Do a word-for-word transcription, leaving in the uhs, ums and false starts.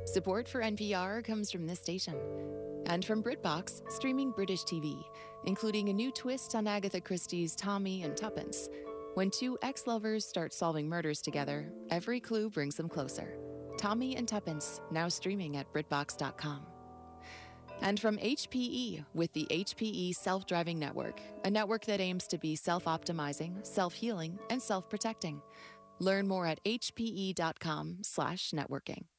Support for N P R comes from this station and from BritBox, streaming British T V, including a new twist on Agatha Christie's Tommy and Tuppence. When two ex-lovers start solving murders together, every clue brings them closer. Tommy and Tuppence, now streaming at BritBox dot com. And from H P E with the H P E Self-Driving Network, a network that aims to be self-optimizing, self-healing, and self-protecting. Learn more at H P E dot com slash networking.